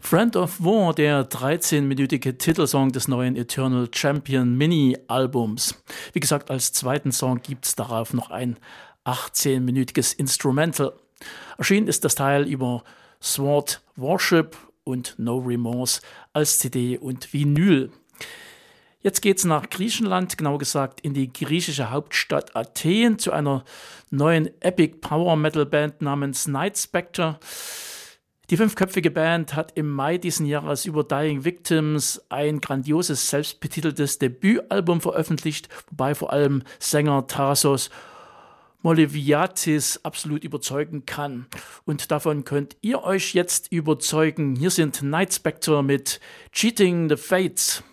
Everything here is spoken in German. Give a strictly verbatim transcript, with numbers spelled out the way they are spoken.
Friend of War, der dreizehnminütige Titelsong des neuen Eternal Champion Mini-Albums. Wie gesagt, als zweiten Song gibt es darauf noch ein achtzehnminütiges Instrumental. Erschienen ist das Teil über Sword Worship und No Remorse als C D und Vinyl. Jetzt geht's nach Griechenland, genauer gesagt in die griechische Hauptstadt Athen, zu einer neuen Epic Power Metal Band namens Night Spectre. Die fünfköpfige Band hat im Mai diesen Jahres über Dying Victims ein grandioses, selbstbetiteltes Debütalbum veröffentlicht, wobei vor allem Sänger Thasos Moliviatis absolut überzeugen kann. Und davon könnt ihr euch jetzt überzeugen. Hier sind Night Spectre mit Cheating the Fates.